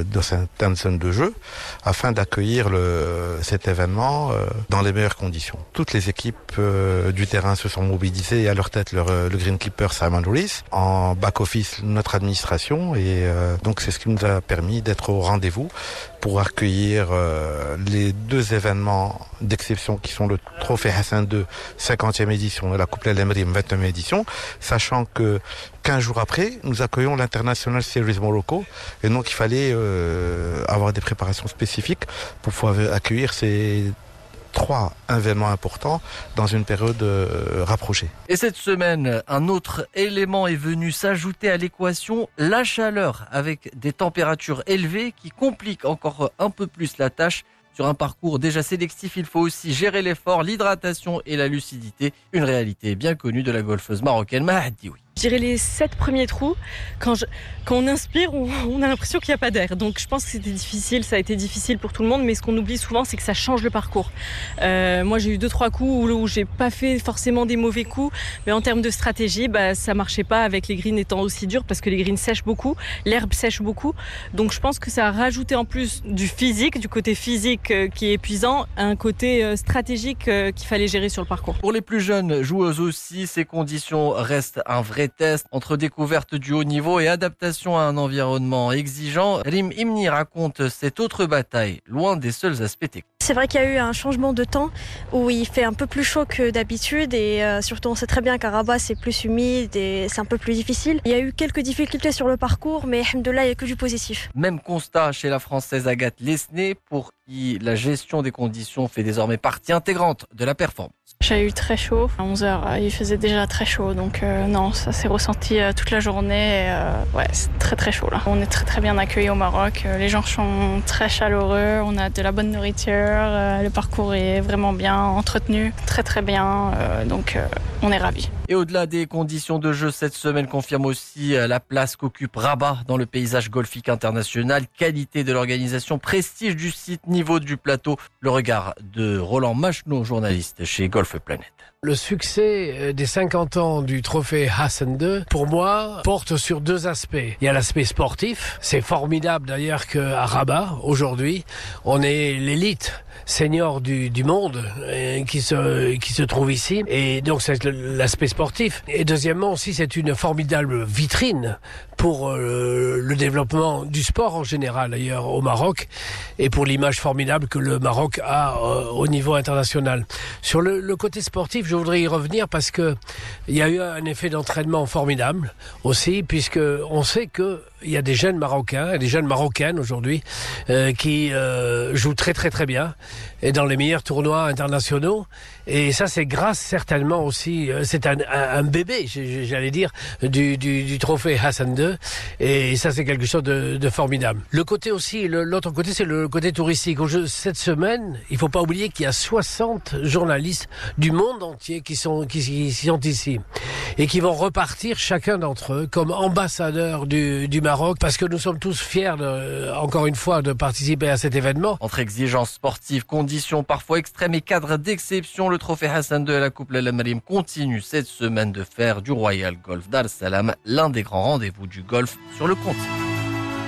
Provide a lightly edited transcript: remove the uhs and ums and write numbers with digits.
dans certaines zones de jeu afin d'accueillir cet événement dans les meilleures conditions. Toutes les équipes du terrain se sont mobilisées et à leur tête le Green Keeper Simon Rees, en back-office notre administration et donc c'est ce qui nous a permis d'être au rendez-vous pour accueillir les deux événements d'exception qui sont le Trophée Hassan II 50e édition et la Coupe El Emrim 29e édition, sachant que 15 jours après, nous accueillons l'International Series Morocco et donc il fallait avoir des préparations spécifiques pour pouvoir accueillir ces 3 événements importants dans une période rapprochée. Et cette semaine, un autre élément est venu s'ajouter à l'équation, la chaleur, avec des températures élevées qui compliquent encore un peu plus la tâche. Sur un parcours déjà sélectif, il faut aussi gérer l'effort, l'hydratation et la lucidité. Une réalité bien connue de la golfeuse marocaine Maha Dioui. Je dirais les 7 premiers trous, quand on inspire, on a l'impression qu'il n'y a pas d'air. Donc je pense que c'était difficile, ça a été difficile pour tout le monde, mais ce qu'on oublie souvent, c'est que ça change le parcours. Moi, j'ai eu 2-3 coups où j'ai pas fait forcément des mauvais coups, mais en termes de stratégie, ça marchait pas avec les greens étant aussi durs parce que les greens sèchent beaucoup, l'herbe sèche beaucoup. Donc je pense que ça a rajouté en plus du physique, du côté physique qui est épuisant, un côté stratégique qu'il fallait gérer sur le parcours. Pour les plus jeunes joueuses aussi, ces conditions restent un vrai test entre découverte du haut niveau et adaptation à un environnement exigeant. Rim Imni raconte cette autre bataille, loin des seuls aspects techniques. C'est vrai qu'il y a eu un changement de temps où il fait un peu plus chaud que d'habitude et surtout on sait très bien qu'à Rabat c'est plus humide et c'est un peu plus difficile. Il y a eu quelques difficultés sur le parcours mais alhamdoulilah il n'y a que du positif. Même constat chez la Française Agathe Lesné pour qui la gestion des conditions fait désormais partie intégrante de la performance. J'ai eu très chaud, à 11h il faisait déjà très chaud donc non ça s'est ressenti toute la journée et, ouais c'est très très chaud là. On est très très bien accueillis au Maroc, les gens sont très chaleureux, on a de la bonne nourriture, le parcours est vraiment bien entretenu, très très bien donc on est ravis. Et au-delà des conditions de jeu, cette semaine confirme aussi la place qu'occupe Rabat dans le paysage golfique international, qualité de l'organisation, prestige du site, niveau du plateau. Le regard de Roland Macheneau, journaliste chez Golf Planet. Le succès des 50 ans du trophée Hassan II, pour moi, porte sur 2 aspects. Il y a l'aspect sportif. C'est formidable d'ailleurs qu'à Rabat, aujourd'hui, on est l'élite senior du monde qui se trouve ici. Et donc c'est l'aspect sportif. Et deuxièmement aussi, c'est une formidable vitrine pour le développement du sport en général d'ailleurs au Maroc et pour l'image formidable que le Maroc a au niveau international. Sur le côté sportif, je voudrais y revenir parce que il y a eu un effet d'entraînement formidable aussi, puisque on sait que il y a des jeunes Marocains et des jeunes Marocaines aujourd'hui qui jouent très très très bien et dans les meilleurs tournois internationaux. Et ça, c'est grâce certainement aussi, c'est un bébé, j'allais dire, du trophée Hassan II. Et ça, c'est quelque chose de formidable. Le côté aussi, l'autre côté, c'est le côté touristique. Cette semaine, il faut pas oublier qu'il y a 60 journalistes du monde entier qui sont ici et qui vont repartir chacun d'entre eux comme ambassadeurs du Maroc, parce que nous sommes tous fiers, encore une fois, de participer à cet événement. Entre exigences sportives, conditions parfois extrêmes et cadres d'exception, le trophée Hassan II à la Coupe El Emrim continue cette semaine de faire du Royal Golf Dar es Salaam l'un des grands rendez-vous du golf sur le continent.